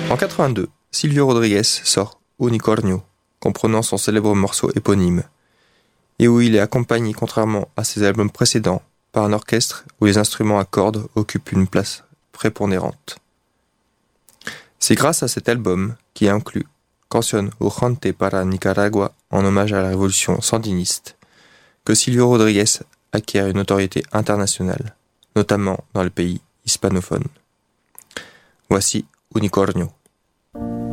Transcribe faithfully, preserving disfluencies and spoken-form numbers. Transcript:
En quatre-vingt-deux, Silvio Rodríguez sort Unicornio, comprenant son célèbre morceau éponyme, et où il est accompagné, contrairement à ses albums précédents, par un orchestre où les instruments à cordes occupent une place prépondérante. C'est grâce à cet album, qui inclut Canción Urgente para Nicaragua en hommage à la révolution sandiniste, que Silvio Rodríguez acquiert une notoriété internationale, notamment dans les pays hispanophones. Voici Unicornio.